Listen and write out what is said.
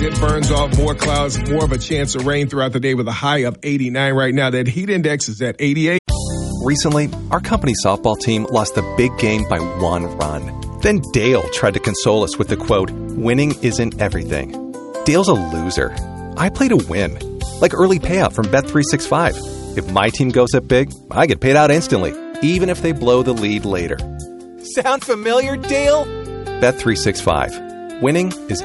It burns off more clouds, more of a chance of rain throughout the day with a high of 89 right now. That heat index is at 88. Recently, our company softball team lost the big game by 1 run. Then Dale tried to console us with the quote, "Winning isn't everything." Dale's a loser. I play to win. Like early payout from Bet365. If my team goes up big, I get paid out instantly, even if they blow the lead later. Sound familiar, Dale? Bet365. Winning is